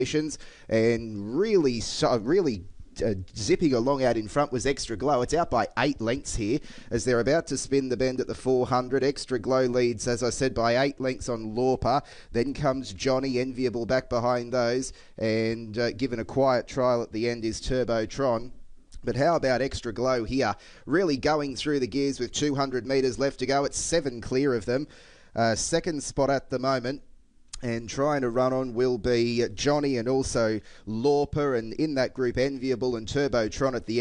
and really zipping along out in front was Extra Glow. It's out by 8 lengths here as they're about to spin the bend at the 400. Extra Glow leads, as I said, by 8 lengths on Lauper. Then comes Johnny Enviable back behind those, and given a quiet trial at the end is Turbotron. But how about Extra Glow here? Really going through the gears with 200 metres left to go. It's 7 clear of them. Second spot at the moment. And trying to run on will be Johnny and also Lauper, and in that group Enviable and Turbotron at the